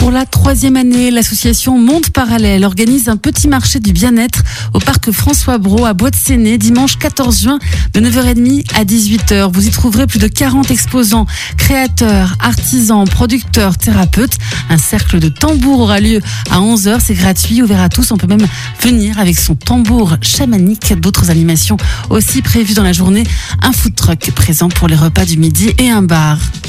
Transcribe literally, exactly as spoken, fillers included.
Pour la troisième année, l'association Monde Parallèle organise un petit marché du bien-être au parc François Brault à Bois-de-Séné dimanche quatorze juin de neuf heures trente à dix-huit heures. Vous y trouverez plus de quarante exposants, créateurs, artisans, producteurs, thérapeutes. Un cercle de tambour aura lieu à onze heures. C'est gratuit, ouvert à tous. On peut même venir avec son tambour chamanique. D'autres animations aussi prévues dans la journée. Un food truck présent pour les repas du midi et un bar.